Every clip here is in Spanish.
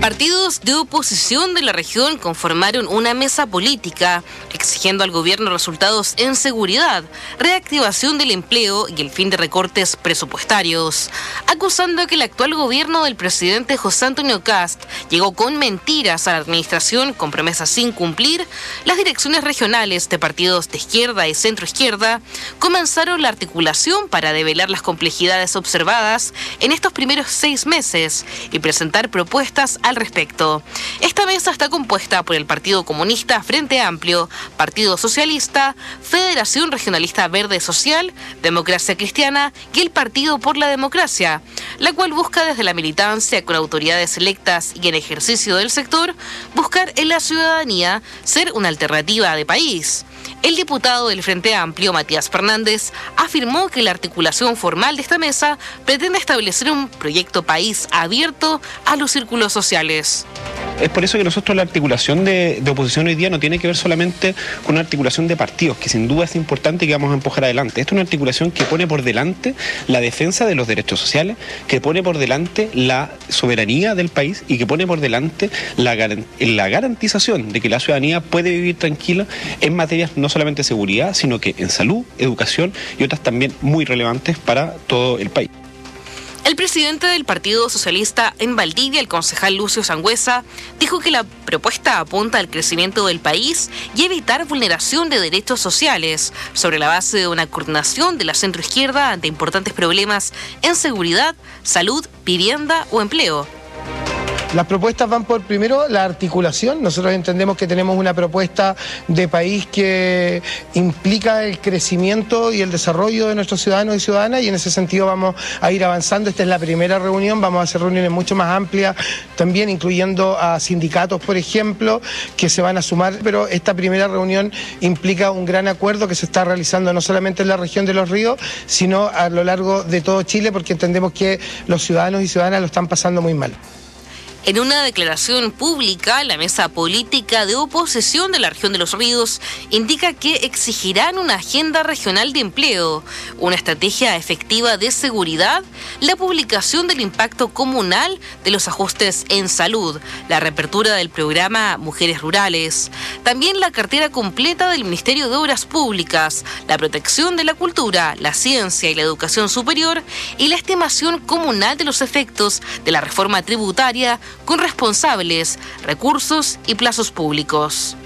Partidos de oposición de la región conformaron una mesa política exigiendo al gobierno resultados en seguridad, reactivación del empleo y el fin de recortes presupuestarios, acusando que el actual gobierno del presidente José Antonio Kast llegó con mentiras a la administración con promesas sin cumplir. Las direcciones regionales de partidos de izquierda y centroizquierda comenzaron la articulación para develar las complejidades observadas en estos primeros 6 meses y presentar propuestas al respecto. Esta mesa está compuesta por el Partido Comunista Frente Amplio, Partido Socialista, Federación Regionalista Verde Social, Democracia Cristiana y el Partido por la Democracia, la cual busca desde la militancia con autoridades electas y en ejercicio del sector, buscar en la ciudadanía ser una alternativa de país. El diputado del Frente Amplio, Matías Fernández, afirmó que la articulación formal de esta mesa pretende establecer un proyecto país abierto a los círculos sociales. Es por eso que nosotros la articulación de oposición hoy día no tiene que ver solamente con una articulación de partidos, que sin duda es importante y que vamos a empujar adelante. Esta es una articulación que pone por delante la defensa de los derechos sociales, que pone por delante la soberanía del país y que pone por delante la garantización de que la ciudadanía puede vivir tranquila en materias no solamente de seguridad, sino que en salud, educación y otras también muy relevantes para todo el país. El presidente del Partido Socialista en Valdivia, el concejal Lucio Sangüesa, dijo que la propuesta apunta al crecimiento del país y evitar vulneración de derechos sociales sobre la base de una coordinación de la centroizquierda ante importantes problemas en seguridad, salud, vivienda o empleo. Las propuestas van por, primero, la articulación. Nosotros entendemos que tenemos una propuesta de país que implica el crecimiento y el desarrollo de nuestros ciudadanos y ciudadanas, y en ese sentido vamos a ir avanzando. Esta es la primera reunión, vamos a hacer reuniones mucho más amplias, también incluyendo a sindicatos, por ejemplo, que se van a sumar, pero esta primera reunión implica un gran acuerdo que se está realizando no solamente en la región de Los Ríos, sino a lo largo de todo Chile, porque entendemos que los ciudadanos y ciudadanas lo están pasando muy mal. En una declaración pública, la mesa política de oposición de la región de Los Ríos indica que exigirán una agenda regional de empleo, una estrategia efectiva de seguridad, la publicación del impacto comunal de los ajustes en salud, la reapertura del programa Mujeres Rurales, también la cartera completa del Ministerio de Obras Públicas, la protección de la cultura, la ciencia y la educación superior y la estimación comunal de los efectos de la reforma tributaria con responsables, recursos y plazos públicos.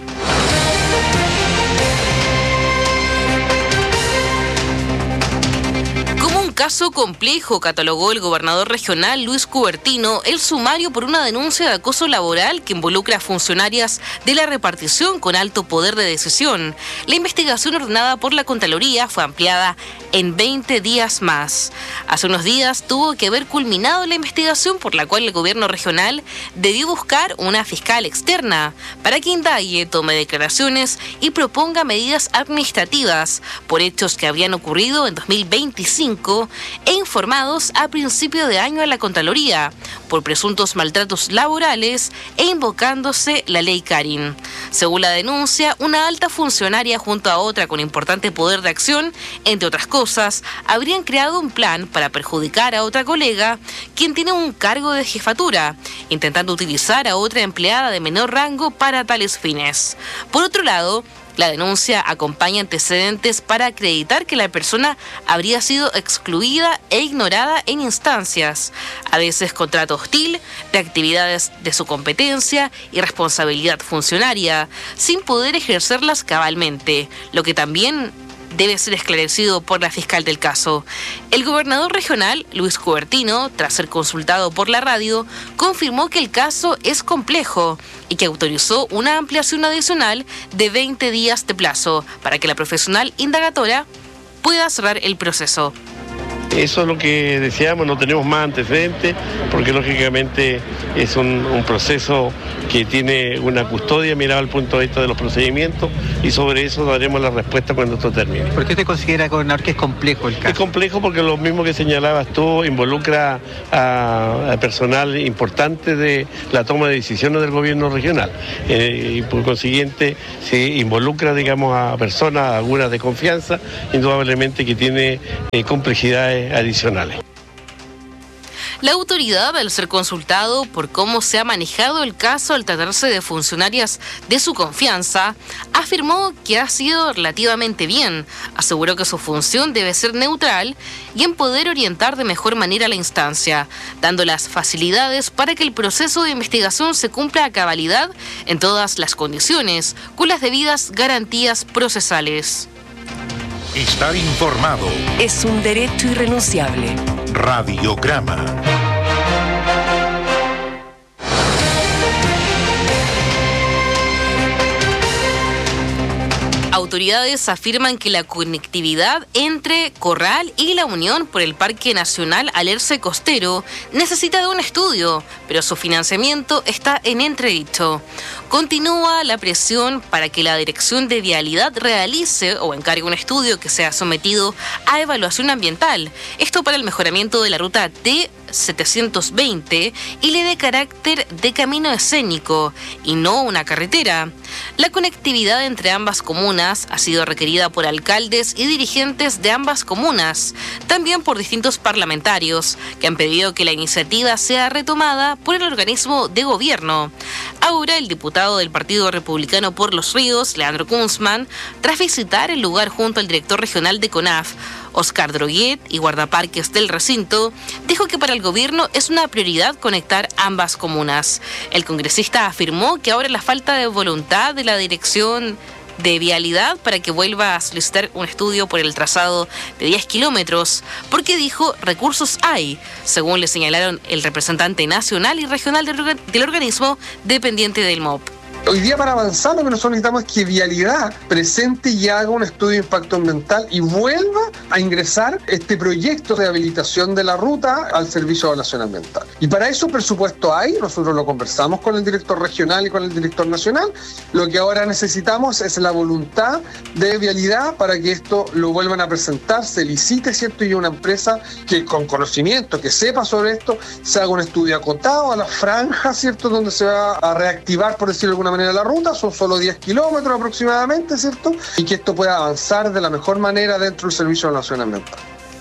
Caso complejo, catalogó el gobernador regional Luis Cubertino el sumario por una denuncia de acoso laboral que involucra a funcionarias de la repartición con alto poder de decisión. La investigación ordenada por la Contraloría fue ampliada en 20 días más. Hace unos días tuvo que haber culminado la investigación por la cual el gobierno regional debió buscar una fiscal externa para que indague, tome declaraciones y proponga medidas administrativas por hechos que habían ocurrido en 2025 e informados a principio de año a la Contraloría por presuntos maltratos laborales e invocándose la ley Karin. Según la denuncia, una alta funcionaria junto a otra con importante poder de acción, entre otras cosas, habrían creado un plan para perjudicar a otra colega, quien tiene un cargo de jefatura, intentando utilizar a otra empleada de menor rango para tales fines. Por otro lado, la denuncia acompaña antecedentes para acreditar que la persona habría sido excluida e ignorada en instancias, a veces con trato hostil, de actividades de su competencia y responsabilidad funcionaria, sin poder ejercerlas cabalmente, lo que también debe ser esclarecido por la fiscal del caso. El gobernador regional, Luis Cubertino, tras ser consultado por la radio, confirmó que el caso es complejo y que autorizó una ampliación adicional de 20 días de plazo para que la profesional indagatora pueda cerrar el proceso. Eso es lo que deseamos, no tenemos más antecedentes, porque lógicamente es un proceso que tiene una custodia mirada al punto de vista de los procedimientos, y sobre eso daremos la respuesta cuando esto termine. ¿Por qué usted considera, gobernador, que es complejo el caso? Es complejo porque lo mismo que señalabas tú, involucra a personal importante de la toma de decisiones del gobierno regional, y por consiguiente se involucra, digamos, a personas, algunas de confianza, indudablemente que tiene complejidades adicionales. La autoridad, al ser consultado por cómo se ha manejado el caso al tratarse de funcionarias de su confianza, afirmó que ha sido relativamente bien. Aseguró que su función debe ser neutral y en poder orientar de mejor manera la instancia, dando las facilidades para que el proceso de investigación se cumpla a cabalidad en todas las condiciones, con las debidas garantías procesales. Estar informado es un derecho irrenunciable. Radiograma. Autoridades afirman que la conectividad entre Corral y La Unión por el Parque Nacional Alerce Costero necesita de un estudio, pero su financiamiento está en entredicho. Continúa la presión para que la Dirección de Vialidad realice o encargue un estudio que sea sometido a evaluación ambiental. Esto para el mejoramiento de la ruta T720 y le dé carácter de camino escénico y no una carretera. La conectividad entre ambas comunas ha sido requerida por alcaldes y dirigentes de ambas comunas, también por distintos parlamentarios, que han pedido que la iniciativa sea retomada por el organismo de gobierno. Ahora, el diputado del Partido Republicano por Los Ríos, Leandro Kunzman, tras visitar el lugar junto al director regional de CONAF, Oscar Droguet, y guardaparques del recinto, dijo que para el gobierno es una prioridad conectar ambas comunas. El congresista afirmó que ahora la falta de voluntad de la Dirección de Vialidad para que vuelva a solicitar un estudio por el trazado de 10 kilómetros, porque dijo recursos hay, según le señalaron el representante nacional y regional del organismo dependiente del MOP. Hoy día, para avanzar, lo que nosotros necesitamos es que Vialidad presente y haga un estudio de impacto ambiental y vuelva a ingresar este proyecto de habilitación de la ruta al Servicio de Evaluación Ambiental. Y para eso presupuesto hay, nosotros lo conversamos con el director regional y con el director nacional. Lo que ahora necesitamos es la voluntad de Vialidad para que esto lo vuelvan a presentar, se licite, ¿cierto? Y una empresa que con conocimiento, que sepa sobre esto, se haga un estudio acotado a las franjas, ¿cierto? Donde se va a reactivar, por decirlo de alguna manera, la ruta, son solo 10 kilómetros aproximadamente, ¿cierto? Y que esto pueda avanzar de la mejor manera dentro del Servicio de Evaluación Ambiental.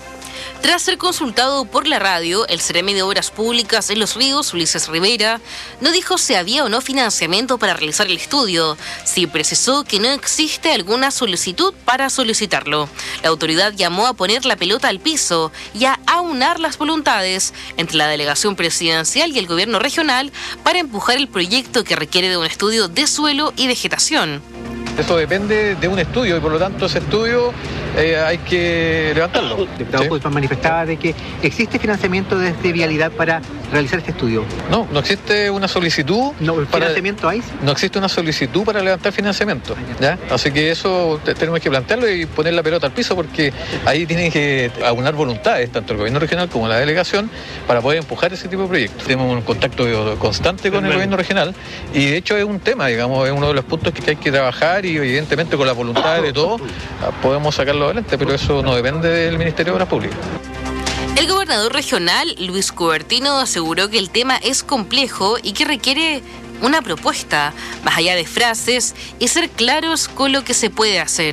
Tras ser consultado por la radio, el Seremi de Obras Públicas en Los Ríos, Ulises Rivera, no dijo si había o no financiamiento para realizar el estudio, sí precisó que no existe alguna solicitud para solicitarlo. La autoridad llamó a poner la pelota al piso y a aunar las voluntades entre la delegación presidencial y el gobierno regional para empujar el proyecto que requiere de un estudio de suelo y vegetación. Eso depende de un estudio y por lo tanto ese estudio hay que levantarlo. El diputado Kunzman manifestaba de que existe financiamiento desde Vialidad para realizar este estudio. No existe una solicitud. ¿Financiamiento hay? No existe una solicitud para levantar financiamiento. ¿Ya? Así que eso tenemos que plantearlo y poner la pelota al piso porque ahí tienen que aunar voluntades, tanto el gobierno regional como la delegación, para poder empujar ese tipo de proyectos. Tenemos un contacto constante con el gobierno regional y de hecho es un tema, digamos, es uno de los puntos que hay que trabajar y evidentemente con la voluntad de todos podemos sacarlo adelante, pero eso no depende del Ministerio de Obras Públicas. El gobernador regional, Luis Cubertino, aseguró que el tema es complejo y que requiere una propuesta, más allá de frases, y ser claros con lo que se puede hacer.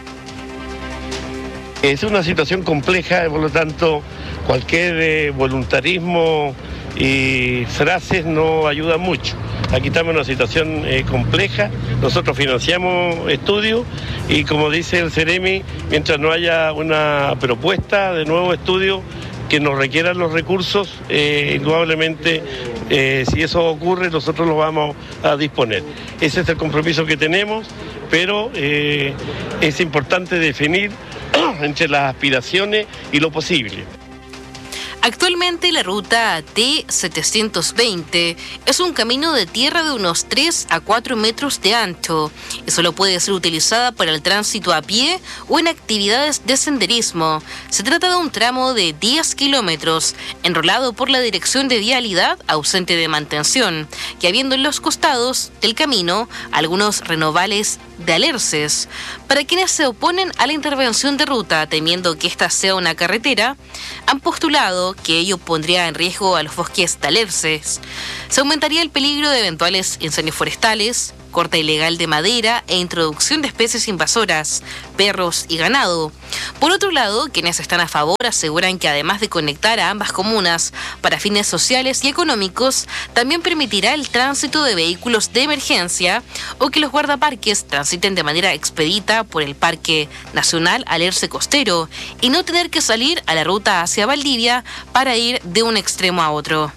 Es una situación compleja, por lo tanto, cualquier voluntarismo y frases no ayudan mucho. Aquí estamos en una situación compleja, nosotros financiamos estudios y como dice el Seremi, mientras no haya una propuesta de nuevo estudio que nos requieran los recursos, indudablemente si eso ocurre nosotros los vamos a disponer. Ese es el compromiso que tenemos, pero es importante definir entre las aspiraciones y lo posible. Actualmente la ruta T720 es un camino de tierra de unos 3 a 4 metros de ancho y solo puede ser utilizada para el tránsito a pie o en actividades de senderismo. Se trata de un tramo de 10 kilómetros enrolado por la Dirección de Vialidad ausente de mantención, que habiendo en los costados del camino algunos renovales de alerces. Para quienes se oponen a la intervención de ruta temiendo que esta sea una carretera, han postulado que ello pondría en riesgo a los bosques de alerces. Se aumentaría el peligro de eventuales incendios forestales, corte ilegal de madera e introducción de especies invasoras, perros y ganado. Por otro lado, quienes están a favor aseguran que además de conectar a ambas comunas para fines sociales y económicos, también permitirá el tránsito de vehículos de emergencia o que los guardaparques transiten de manera expedita por el Parque Nacional Alerce Costero y no tener que salir a la ruta hacia Valdivia para ir de un extremo a otro.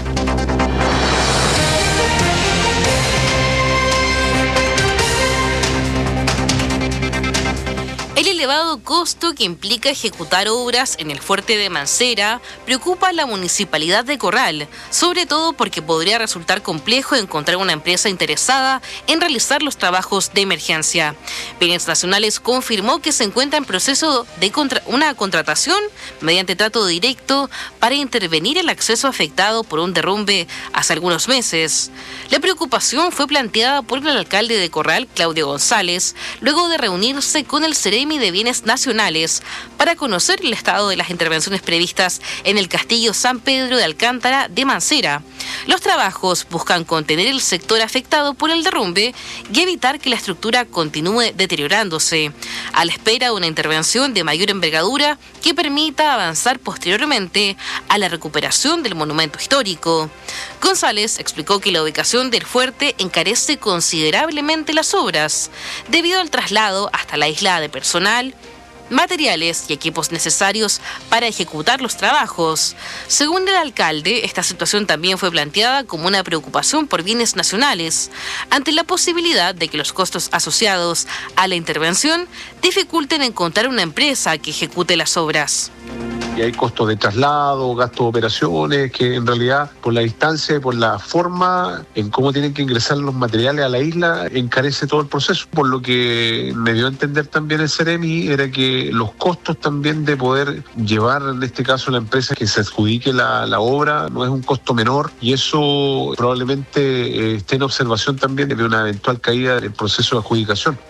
El elevado costo que implica ejecutar obras en el fuerte de Mancera preocupa a la municipalidad de Corral, sobre todo porque podría resultar complejo encontrar una empresa interesada en realizar los trabajos de emergencia. Bienes Nacionales confirmó que se encuentra en proceso de una contratación mediante trato directo para intervenir el acceso afectado por un derrumbe hace algunos meses. La preocupación fue planteada por el alcalde de Corral, Claudio González, luego de reunirse con el Ceremi de Bienes Nacionales para conocer el estado de las intervenciones previstas en el Castillo San Pedro de Alcántara de Mancera. Los trabajos buscan contener el sector afectado por el derrumbe y evitar que la estructura continúe deteriorándose, a la espera de una intervención de mayor envergadura que permita avanzar posteriormente a la recuperación del monumento histórico. González explicó que la ubicación del fuerte encarece considerablemente las obras, debido al traslado hasta la isla de personal, materiales y equipos necesarios para ejecutar los trabajos. Según el alcalde, esta situación también fue planteada como una preocupación por Bienes Nacionales, ante la posibilidad de que los costos asociados a la intervención dificulten encontrar una empresa que ejecute las obras. Y hay costos de traslado, gastos de operaciones, que en realidad por la distancia y por la forma en cómo tienen que ingresar los materiales a la isla, encarece todo el proceso. Por lo que me dio a entender también el Ceremi era que los costos también de poder llevar, en este caso, la empresa que se adjudique la obra, no es un costo menor, y eso probablemente esté en observación también de una eventual caída del proceso de adjudicación.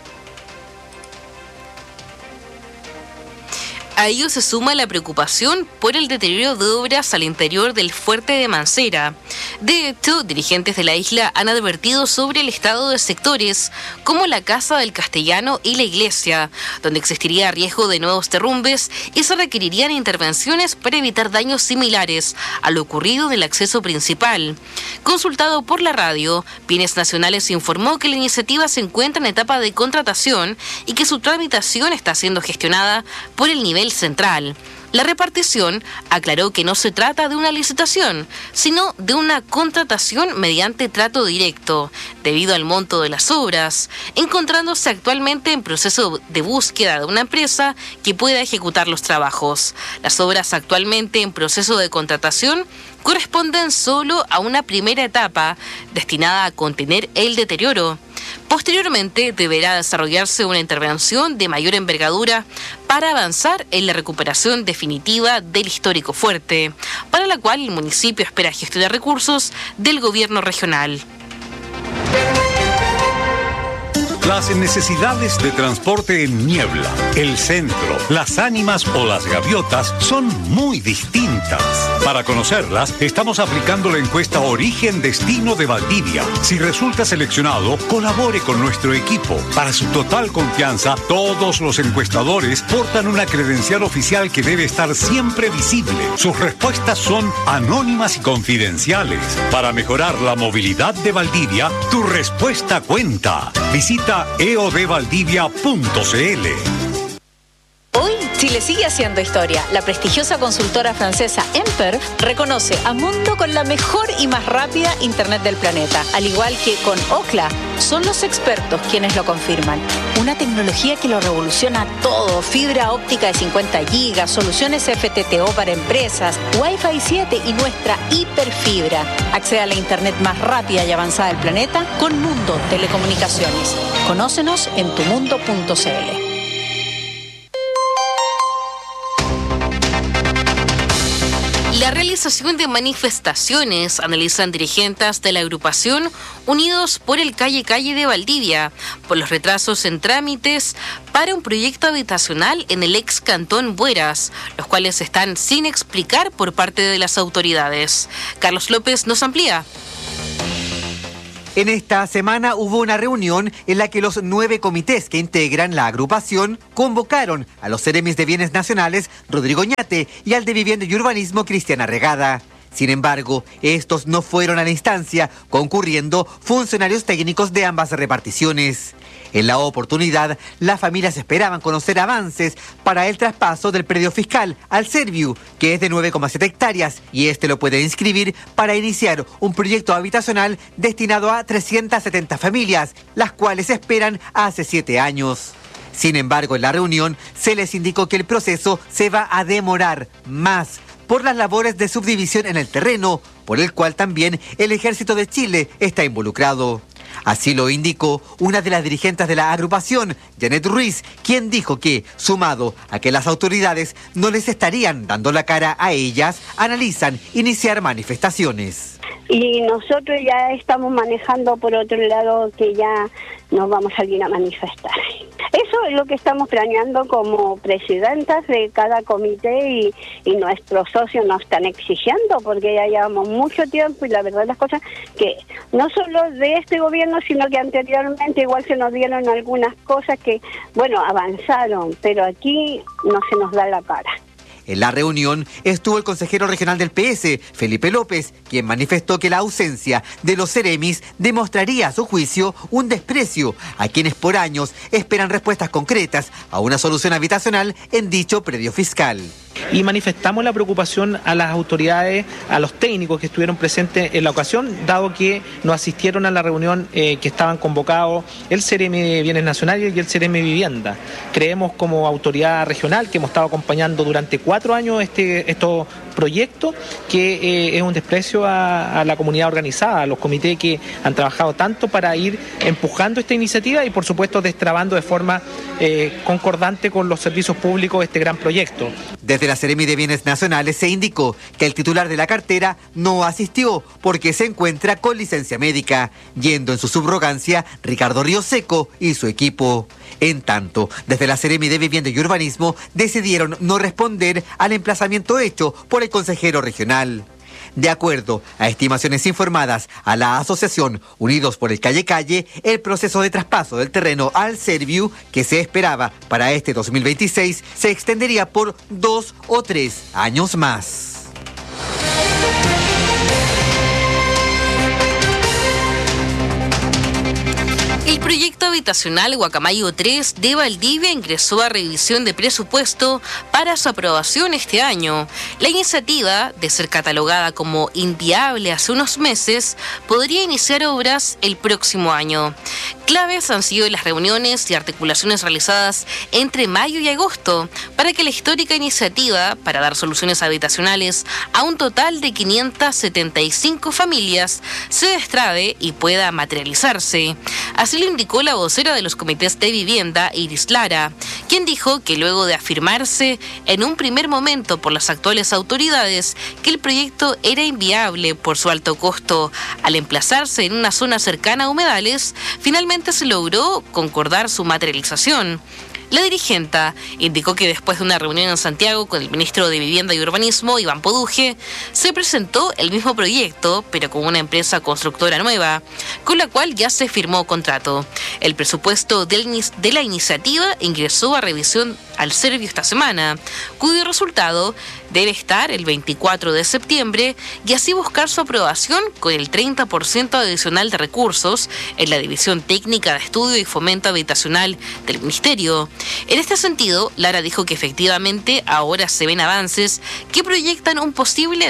A ello se suma la preocupación por el deterioro de obras al interior del fuerte de Mancera. De hecho, dirigentes de la isla han advertido sobre el estado de sectores como la Casa del Castellano y la iglesia, donde existiría riesgo de nuevos derrumbes y se requerirían intervenciones para evitar daños similares a lo ocurrido en el acceso principal. Consultado por la radio, Bienes Nacionales informó que la iniciativa se encuentra en etapa de contratación y que su tramitación está siendo gestionada por el nivel central. La repartición aclaró que no se trata de una licitación, sino de una contratación mediante trato directo, debido al monto de las obras, encontrándose actualmente en proceso de búsqueda de una empresa que pueda ejecutar los trabajos. Las obras actualmente en proceso de contratación corresponden solo a una primera etapa destinada a contener el deterioro. Posteriormente deberá desarrollarse una intervención de mayor envergadura para avanzar en la recuperación definitiva del histórico fuerte, para la cual el municipio espera gestionar recursos del gobierno regional. Las necesidades de transporte en Niebla, el centro, Las Ánimas o Las Gaviotas son muy distintas. Para conocerlas, estamos aplicando la encuesta Origen-Destino de Valdivia. Si resulta seleccionado, colabore con nuestro equipo. Para su total confianza, todos los encuestadores portan una credencial oficial que debe estar siempre visible. Sus respuestas son anónimas y confidenciales. Para mejorar la movilidad de Valdivia, tu respuesta cuenta. Visita eodvaldivia.cl. Hoy Chile sigue haciendo historia. La prestigiosa consultora francesa Emper reconoce a Mundo con la mejor y más rápida internet del planeta. Al igual que con Ookla, son los expertos quienes lo confirman. Una tecnología que lo revoluciona todo. Fibra óptica de 50 gigas, soluciones FTTO para empresas, Wi-Fi 7 y nuestra hiperfibra. Accede a la internet más rápida y avanzada del planeta con Mundo Telecomunicaciones. Conócenos en tumundo.cl. La realización de manifestaciones analizan dirigentes de la agrupación Unidos por el Calle de Valdivia por los retrasos en trámites para un proyecto habitacional en el ex cantón Bueras, los cuales están sin explicar por parte de las autoridades. Carlos López nos amplía. En esta semana hubo una reunión en la que los 9 comités que integran la agrupación convocaron a los seremis de Bienes Nacionales, Rodrigo Ñate, y al de Vivienda y Urbanismo, Cristiana Regada. Sin embargo, estos no fueron a la instancia, concurriendo funcionarios técnicos de ambas reparticiones. En la oportunidad, las familias esperaban conocer avances para el traspaso del predio fiscal al Serviu, que es de 9,7 hectáreas, y este lo puede inscribir para iniciar un proyecto habitacional destinado a 370 familias, las cuales esperan hace 7 años. Sin embargo, en la reunión se les indicó que el proceso se va a demorar más por las labores de subdivisión en el terreno, por el cual también el Ejército de Chile está involucrado. Así lo indicó una de las dirigentes de la agrupación, Janet Ruiz, quien dijo que, sumado a que las autoridades no les estarían dando la cara a ellas, analizan iniciar manifestaciones. Y nosotros ya estamos manejando por otro lado que ya nos vamos a ir a manifestar. Eso es lo que estamos planeando como presidentas de cada comité y nuestros socios nos están exigiendo porque ya llevamos mucho tiempo y la verdad las cosas que no solo de este gobierno sino que anteriormente igual se nos dieron algunas cosas que, bueno, avanzaron, pero aquí no se nos da la cara. En la reunión estuvo el consejero regional del PS, Felipe López, quien manifestó que la ausencia de los seremis demostraría a su juicio un desprecio a quienes por años esperan respuestas concretas a una solución habitacional en dicho predio fiscal. Y manifestamos la preocupación a las autoridades, a los técnicos que estuvieron presentes en la ocasión, dado que no asistieron a la reunión que estaban convocados el Ceremi de Bienes Nacionales y el Ceremi de Vivienda. Creemos como autoridad regional que hemos estado acompañando durante 4 años estos proyectos, que es un desprecio a la comunidad organizada, a los comités que han trabajado tanto para ir empujando esta iniciativa y por supuesto destrabando de forma concordante con los servicios públicos este gran proyecto. Desde la Ceremi de Bienes Nacionales se indicó que el titular de la cartera no asistió porque se encuentra con licencia médica, yendo en su subrogancia Ricardo Ríoseco y su equipo. En tanto, desde la Ceremi de Vivienda y Urbanismo decidieron no responder al emplazamiento hecho por el consejero regional. De acuerdo a estimaciones informadas a la asociación Unidos por el Calle Calle, el proceso de traspaso del terreno al Serviu, que se esperaba para este 2026, se extendería por 2 o 3 años más. El proyecto habitacional Guacamayo 3 de Valdivia ingresó a revisión de presupuesto para su aprobación este año. La iniciativa, de ser catalogada como inviable hace unos meses, podría iniciar obras el próximo año. Claves han sido las reuniones y articulaciones realizadas entre mayo y agosto para que la histórica iniciativa para dar soluciones habitacionales a un total de 575 familias se destrabe y pueda materializarse. Así lo indicó la vocera de los comités de vivienda, Iris Lara, quien dijo que luego de afirmarse en un primer momento por las actuales autoridades que el proyecto era inviable por su alto costo al emplazarse en una zona cercana a humedales, finalmente se logró concordar su materialización. La dirigenta indicó que después de una reunión en Santiago con el ministro de Vivienda y Urbanismo, Iván Poduje, se presentó el mismo proyecto, pero con una empresa constructora nueva, con la cual ya se firmó contrato. El presupuesto de la iniciativa ingresó a revisión al Serviu esta semana, cuyo resultado debe estar el 24 de septiembre y así buscar su aprobación con el 30% adicional de recursos en la División Técnica de Estudio y Fomento Habitacional del Ministerio. En este sentido, Lara dijo que efectivamente ahora se ven avances que proyectan un posible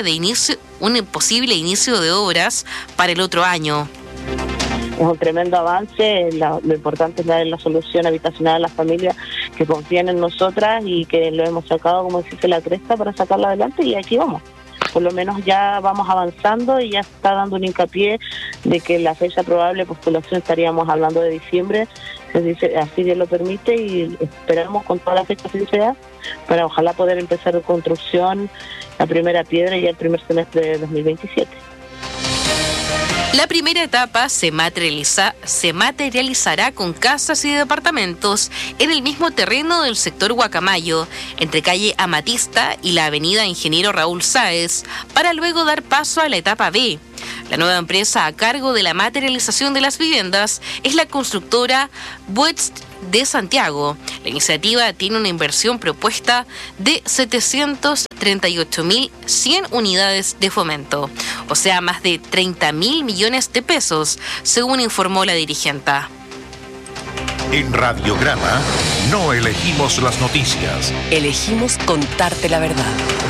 inicio de obras para el otro año. Es un tremendo avance, lo importante es dar la solución habitacional a las familias que confían en nosotras y que lo hemos sacado, como dice, la cresta para sacarlo adelante y aquí vamos. Por lo menos ya vamos avanzando y ya se está dando un hincapié de que la fecha probable de postulación estaríamos hablando de diciembre, así Dios lo permite y esperamos con toda la fecha que sea para ojalá poder empezar la construcción, la primera piedra ya el primer semestre de 2027. La primera etapa se materializará con casas y departamentos en el mismo terreno del sector Guacamayo, entre calle Amatista y la avenida Ingeniero Raúl Sáez, para luego dar paso a la etapa B. La nueva empresa a cargo de la materialización de las viviendas es la constructora Buets de Santiago. La iniciativa tiene una inversión propuesta de 738.100 unidades de fomento, o sea, más de 30.000 millones de pesos, según informó la dirigenta. En Radiograma no elegimos las noticias. Elegimos contarte la verdad.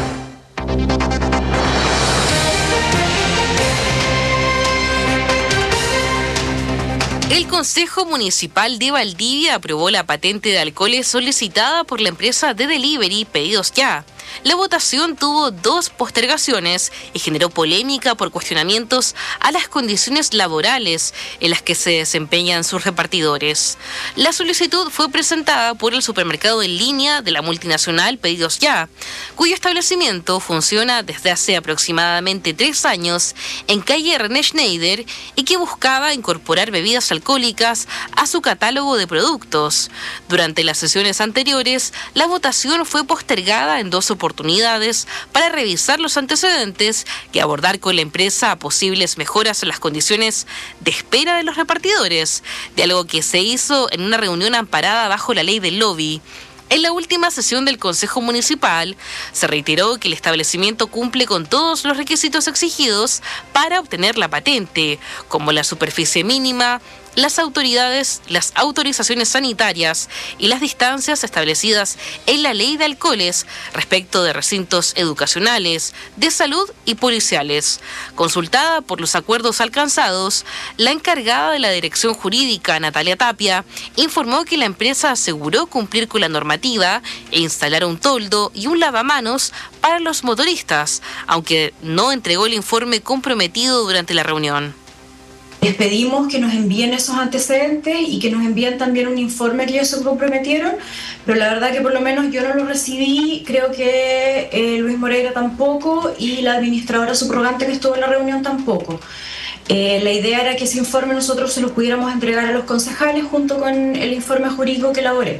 El Consejo Municipal de Valdivia aprobó la patente de alcoholes solicitada por la empresa de delivery Pedidos Ya. La votación tuvo 2 postergaciones y generó polémica por cuestionamientos a las condiciones laborales en las que se desempeñan sus repartidores. La solicitud fue presentada por el supermercado en línea de la multinacional Pedidos Ya, cuyo establecimiento funciona desde hace aproximadamente 3 años en calle René Schneider y que buscaba incorporar bebidas alcohólicas a su catálogo de productos. Durante las sesiones anteriores, la votación fue postergada en 2 oportunidades para revisar los antecedentes y abordar con la empresa posibles mejoras en las condiciones de espera de los repartidores, de algo que se hizo en una reunión amparada bajo la ley del lobby. En la última sesión del Consejo Municipal se reiteró que el establecimiento cumple con todos los requisitos exigidos para obtener la patente, como la superficie mínima, las autorizaciones sanitarias y las distancias establecidas en la ley de alcoholes respecto de recintos educacionales, de salud y policiales. Consultada por los acuerdos alcanzados, la encargada de la Dirección Jurídica, Natalia Tapia, informó que la empresa aseguró cumplir con la normativa e instalar un toldo y un lavamanos para los motoristas, aunque no entregó el informe comprometido durante la reunión. Les pedimos que nos envíen esos antecedentes y que nos envíen también un informe que ellos se comprometieron, pero la verdad que por lo menos yo no lo recibí, creo que Luis Moreira tampoco y la administradora subrogante que estuvo en la reunión tampoco. La idea era que ese informe nosotros se lo pudiéramos entregar a los concejales junto con el informe jurídico que elaboré.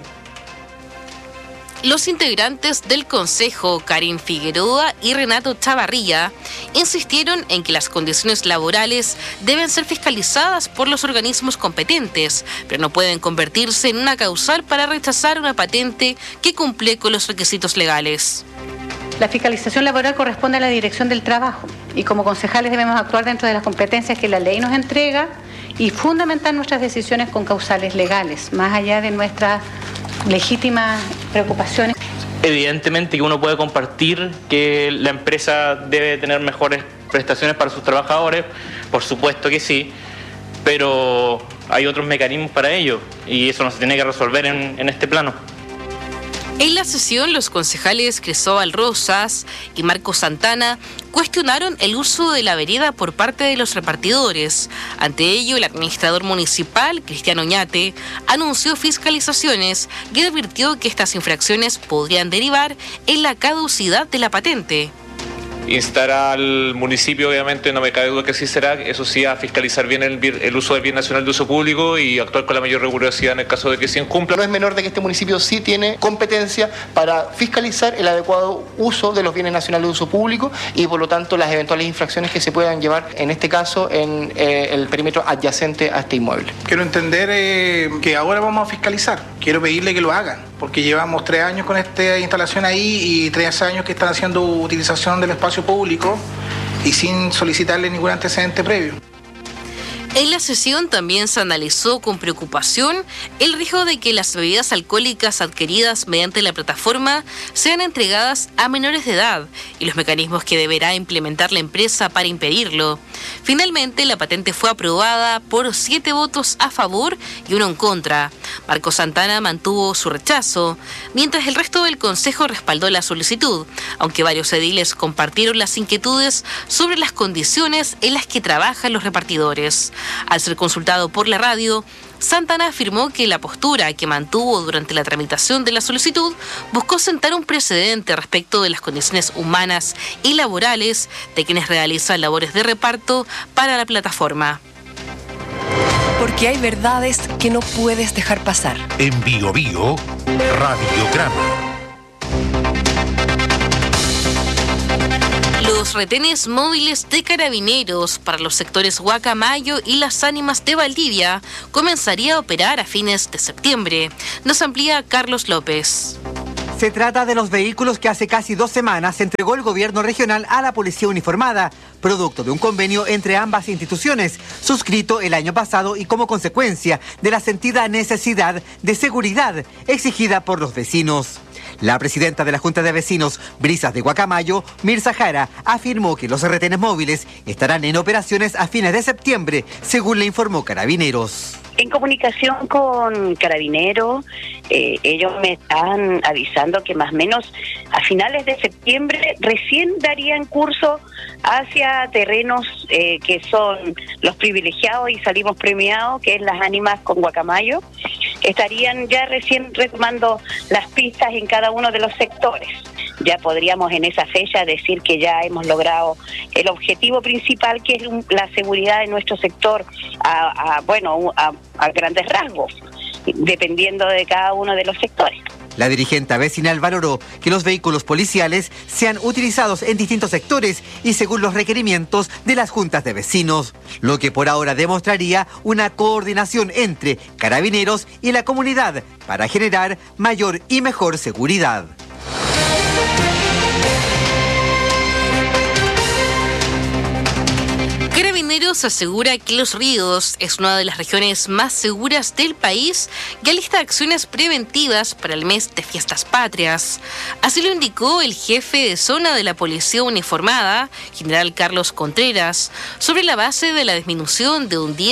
Los integrantes del Consejo, Karin Figueroa y Renato Chavarría, insistieron en que las condiciones laborales deben ser fiscalizadas por los organismos competentes, pero no pueden convertirse en una causal para rechazar una patente que cumple con los requisitos legales. La fiscalización laboral corresponde a la Dirección del Trabajo y como concejales debemos actuar dentro de las competencias que la ley nos entrega y fundamentar nuestras decisiones con causales legales, más allá de nuestras legítimas preocupaciones. Evidentemente que uno puede compartir que la empresa debe tener mejores prestaciones para sus trabajadores, por supuesto que sí, pero hay otros mecanismos para ello y eso no se tiene que resolver en este plano. En la sesión, los concejales Cristóbal Rosas y Marcos Santana cuestionaron el uso de la vereda por parte de los repartidores. Ante ello, el administrador municipal, Cristiano Oñate, anunció fiscalizaciones y advirtió que estas infracciones podrían derivar en la caducidad de la patente. Instar al municipio, obviamente, no me cabe duda que sí será, eso sí, a fiscalizar bien el uso del bien nacional de uso público y actuar con la mayor rigurosidad en el caso de que se incumpla. No es menor de que este municipio sí tiene competencia para fiscalizar el adecuado uso de los bienes nacionales de uso público y, por lo tanto, las eventuales infracciones que se puedan llevar, en este caso, en el perímetro adyacente a este inmueble. Quiero entender que ahora vamos a fiscalizar. Quiero pedirle que lo hagan, porque llevamos 3 años con esta instalación ahí y 3 años que están haciendo utilización del espacio público y sin solicitarle ningún antecedente previo. En la sesión también se analizó con preocupación el riesgo de que las bebidas alcohólicas adquiridas mediante la plataforma sean entregadas a menores de edad y los mecanismos que deberá implementar la empresa para impedirlo. Finalmente, la patente fue aprobada por 7 votos a favor y 1 en contra. Marcos Santana mantuvo su rechazo, mientras el resto del Consejo respaldó la solicitud, aunque varios ediles compartieron las inquietudes sobre las condiciones en las que trabajan los repartidores. Al ser consultado por la radio, Santana afirmó que la postura que mantuvo durante la tramitación de la solicitud buscó sentar un precedente respecto de las condiciones humanas y laborales de quienes realizan labores de reparto para la plataforma. Porque hay verdades que no puedes dejar pasar. En Bio Bio, Radiograma. Los retenes móviles de Carabineros para los sectores Guacamayo y Las Ánimas de Valdivia comenzaría a operar a fines de septiembre. Nos amplía Carlos López. Se trata de los vehículos que hace casi 2 semanas entregó el gobierno regional a la policía uniformada, producto de un convenio entre ambas instituciones, suscrito el año pasado y como consecuencia de la sentida necesidad de seguridad exigida por los vecinos. La presidenta de la Junta de Vecinos, Brisas de Guacamayo, Mirza Jara, afirmó que los retenes móviles estarán en operaciones a fines de septiembre, según le informó Carabineros. En comunicación con Carabineros, ellos me están avisando que más o menos a finales de septiembre recién darían curso hacia terrenos que son los privilegiados y salimos premiados, que es Las Ánimas con Guacamayo. Estarían ya recién retomando las pistas en cada uno de los sectores. Ya podríamos en esa fecha decir que ya hemos logrado el objetivo principal, que es la seguridad de nuestro sector a grandes rasgos, dependiendo de cada uno de los sectores. La dirigente vecinal valoró que los vehículos policiales sean utilizados en distintos sectores y según los requerimientos de las juntas de vecinos, lo que por ahora demostraría una coordinación entre Carabineros y la comunidad para generar mayor y mejor seguridad. Carabineros asegura que Los Ríos es una de las regiones más seguras del país y alista acciones preventivas para el mes de Fiestas Patrias. Así lo indicó el jefe de zona de la Policía Uniformada, general Carlos Contreras, sobre la base de la disminución de un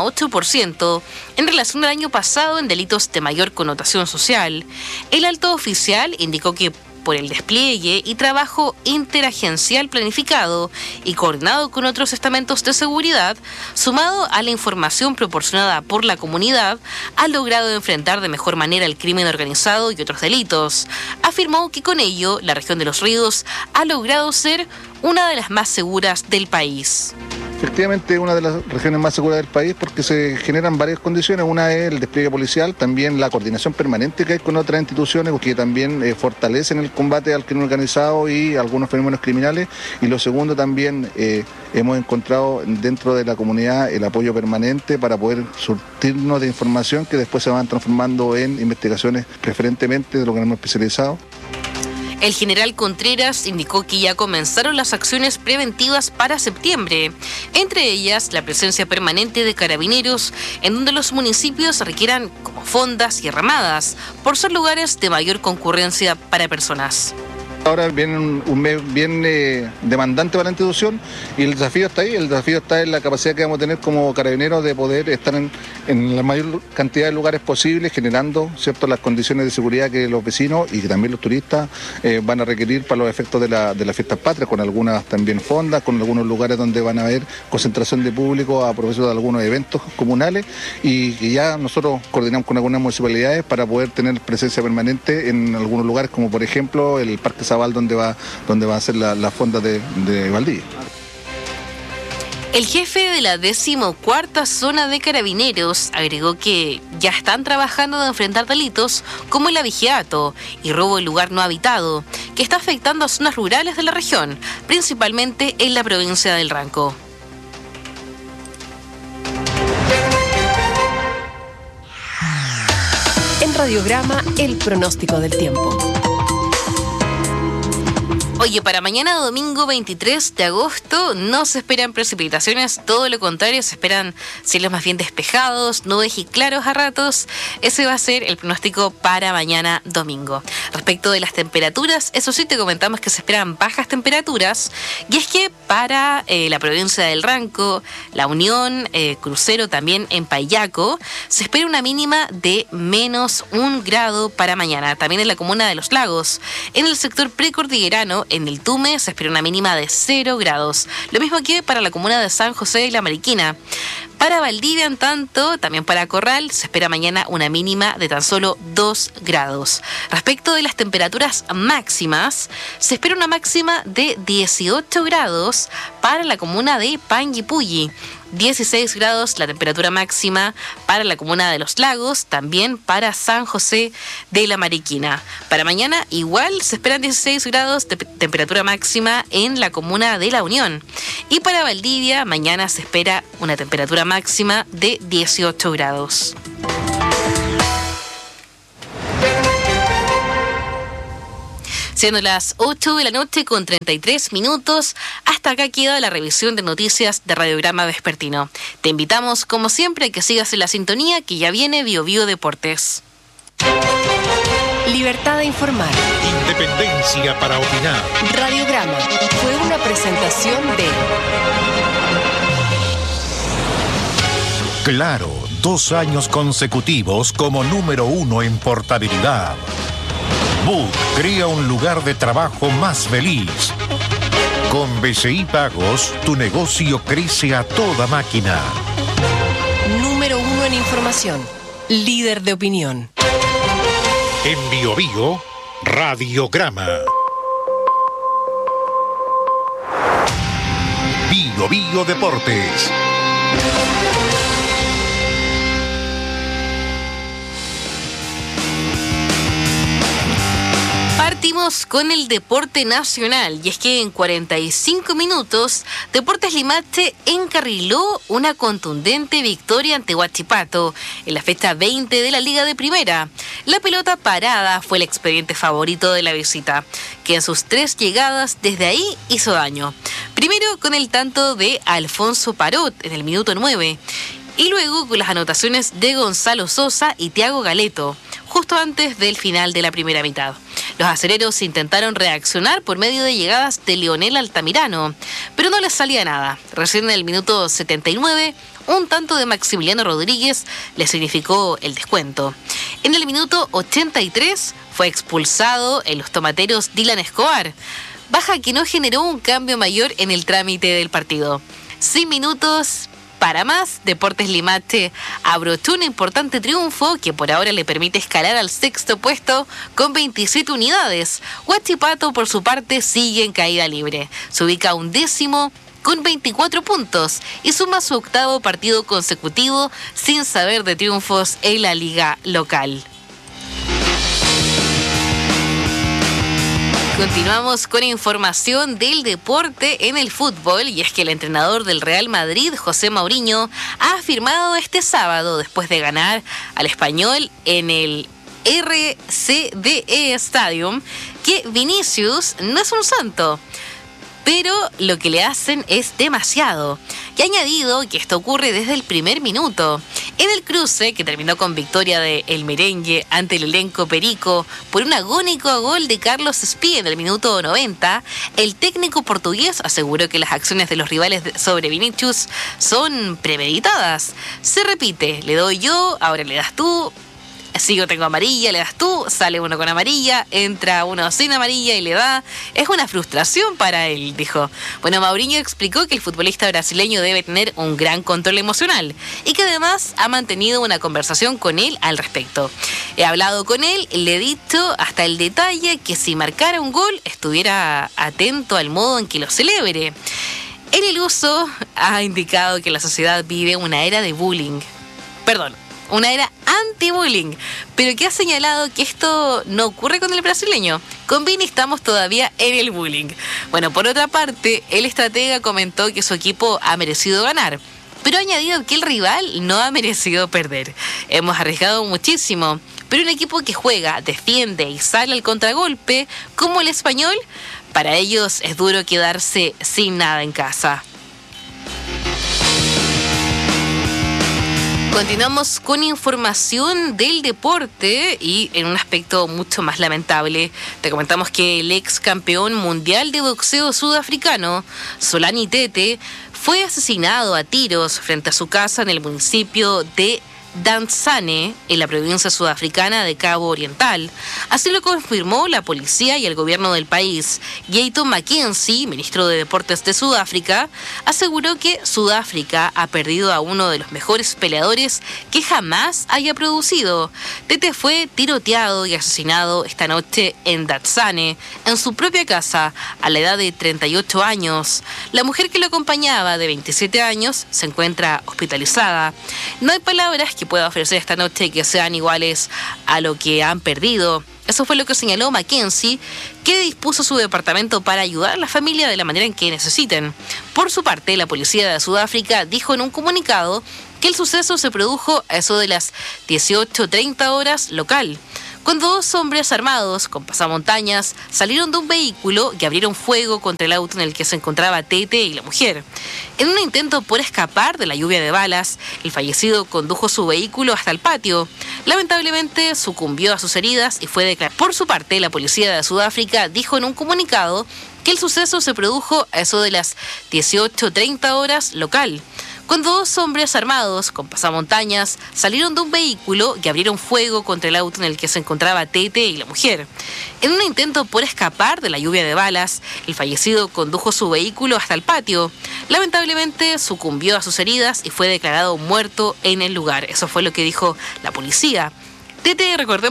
10,8% en relación al año pasado en delitos de mayor connotación social. El alto oficial indicó que por el despliegue y trabajo interagencial planificado y coordinado con otros estamentos de seguridad, sumado a la información proporcionada por la comunidad, ha logrado enfrentar de mejor manera el crimen organizado y otros delitos. Afirmó que con ello la región de Los Ríos ha logrado ser una de las más seguras del país. Efectivamente, una de las regiones más seguras del país porque se generan varias condiciones. Una es el despliegue policial, también la coordinación permanente que hay con otras instituciones que también fortalecen el combate al crimen organizado y algunos fenómenos criminales. Y lo segundo también, hemos encontrado dentro de la comunidad el apoyo permanente para poder surtirnos de información que después se van transformando en investigaciones preferentemente de lo que hemos especializado. El general Contreras indicó que ya comenzaron las acciones preventivas para septiembre, entre ellas la presencia permanente de carabineros en donde los municipios requieran como fondas y ramadas, por ser lugares de mayor concurrencia para personas. Ahora viene un mes bien demandante para la institución y el desafío está ahí, el desafío está en la capacidad que vamos a tener como carabineros de poder estar en la mayor cantidad de lugares posibles, generando, ¿cierto?, las condiciones de seguridad que los vecinos y que también los turistas van a requerir para los efectos de las fiestas patrias, con algunas también fondas, con algunos lugares donde van a haber concentración de público a propósito de algunos eventos comunales y ya nosotros coordinamos con algunas municipalidades para poder tener presencia permanente en algunos lugares, como por ejemplo el Parque Zabal, donde va a ser la fonda de Valdivia. El jefe de la 14ª Zona de Carabineros agregó que ya están trabajando en enfrentar delitos como el abigeato y robo en lugar no habitado, que está afectando a zonas rurales de la región, principalmente en la provincia del Ranco. En Radiograma, el pronóstico del tiempo. Oye, para mañana domingo 23 de agosto no se esperan precipitaciones, todo lo contrario, se esperan cielos más bien despejados, nubes y claros a ratos. Ese va a ser el pronóstico para mañana domingo. Respecto de las temperaturas, eso sí, te comentamos que se esperan bajas temperaturas, y es que para la provincia del Ranco, La Unión, Crucero, también en Payaco, se espera una mínima de -1 grado para mañana. También en la comuna de Los Lagos, en el sector precordillerano, en el Tume, se espera una mínima de 0 grados. Lo mismo que para la comuna de San José y La Mariquina. Para Valdivia, en tanto, también para Corral, se espera mañana una mínima de tan solo 2 grados. Respecto de las temperaturas máximas, se espera una máxima de 18 grados para la comuna de Panguipulli. 16 grados la temperatura máxima para la comuna de Los Lagos, también para San José de la Mariquina. Para mañana igual se esperan 16 grados de temperatura máxima en la comuna de La Unión. Y para Valdivia mañana se espera una temperatura máxima de 18 grados. Siendo las 8 de la noche con 33 minutos, hasta acá queda la revisión de noticias de Radiograma Vespertino. Te invitamos, como siempre, a que sigas en la sintonía, que ya viene Bio Bio Deportes. Libertad de informar. Independencia para opinar. Radiograma fue una presentación de... Claro, 2 años consecutivos como número 1 en portabilidad. Book crea un lugar de trabajo más feliz. Con BCI Pagos, tu negocio crece a toda máquina. Número 1 en información. Líder de opinión. En Bio Bio, Radiograma. Bio Bio Deportes. Partimos con el deporte nacional, y es que en 45 minutos Deportes Limache encarriló una contundente victoria ante Huachipato en la fecha 20 de la Liga de Primera. La pelota parada fue el expediente favorito de la visita, que en sus 3 llegadas desde ahí hizo daño. Primero con el tanto de Alfonso Parot en el minuto 9, y luego con las anotaciones de Gonzalo Sosa y Thiago Galeto, justo antes del final de la primera mitad. Los acereros intentaron reaccionar por medio de llegadas de Leonel Altamirano, pero no les salía nada. Recién en el minuto 79, un tanto de Maximiliano Rodríguez le significó el descuento. En el minuto 83 fue expulsado en los tomateros Dylan Escobar, baja que no generó un cambio mayor en el trámite del partido. 100 minutos... Para más, Deportes Limache abrochó un importante triunfo que por ahora le permite escalar al 6º puesto con 27 unidades. Huachipato, por su parte, sigue en caída libre. Se ubica 11º con 24 puntos y suma su 8º partido consecutivo sin saber de triunfos en la liga local. Continuamos con información del deporte en el fútbol, y es que el entrenador del Real Madrid, José Mourinho, ha afirmado este sábado, después de ganar al Español en el RCDE Stadium, que Vinicius no es un santo, pero lo que le hacen es demasiado. Y ha añadido que esto ocurre desde el primer minuto. En el cruce, que terminó con victoria de El Merengue ante el elenco perico por un agónico gol de Carlos Espí en el minuto 90, el técnico portugués aseguró que las acciones de los rivales sobre Vinicius son premeditadas. Se repite, le doy yo, ahora le das tú. Si yo tengo amarilla, le das tú, sale uno con amarilla, entra uno sin amarilla y le da. Es una frustración para él, dijo. Bueno, Mourinho explicó que el futbolista brasileño debe tener un gran control emocional y que además ha mantenido una conversación con él al respecto. He hablado con él, le he dicho hasta el detalle que si marcara un gol estuviera atento al modo en que lo celebre. El iluso ha indicado que la sociedad vive una era de bullying. Una era anti-bullying, pero que ha señalado que esto no ocurre con el brasileño. Con Vini estamos todavía en el bullying. Bueno, por otra parte, el estratega comentó que su equipo ha merecido ganar, pero ha añadido que el rival no ha merecido perder. Hemos arriesgado muchísimo, pero un equipo que juega, defiende y sale al contragolpe, como el Español, para ellos es duro quedarse sin nada en casa. Continuamos con información del deporte y en un aspecto mucho más lamentable. Te comentamos que el ex campeón mundial de boxeo sudafricano, Solani Tete, fue asesinado a tiros frente a su casa en el municipio de Danzane, en la provincia sudafricana de Cabo Oriental. Así lo confirmó la policía y el gobierno del país. Gayton Mackenzie, ministro de Deportes de Sudáfrica, aseguró que Sudáfrica ha perdido a uno de los mejores peleadores que jamás haya producido. Tete fue tiroteado y asesinado esta noche en Danzane, en su propia casa, a la edad de 38 años. La mujer que lo acompañaba, de 27 años, se encuentra hospitalizada. No hay palabras que pueda ofrecer esta noche que sean iguales a lo que han perdido. Eso fue lo que señaló Mackenzie, que dispuso su departamento para ayudar a la familia de la manera en que necesiten. Por su parte, la policía de Sudáfrica dijo en un comunicado que el suceso se produjo a eso de las 18:30 horas local, cuando dos hombres armados con pasamontañas salieron de un vehículo y abrieron fuego contra el auto en el que se encontraba Tete y la mujer. En un intento por escapar de la lluvia de balas, el fallecido condujo su vehículo hasta el patio. Lamentablemente sucumbió a sus heridas y fue declarado. Por su parte, la policía de Sudáfrica dijo en un comunicado que el suceso se produjo a eso de las 18:30 horas local, cuando dos hombres armados con pasamontañas salieron de un vehículo y abrieron fuego contra el auto en el que se encontraba Tete y la mujer. En un intento por escapar de la lluvia de balas, el fallecido condujo su vehículo hasta el patio. Lamentablemente sucumbió a sus heridas y fue declarado muerto en el lugar. Eso fue lo que dijo la policía. Tete, recordemos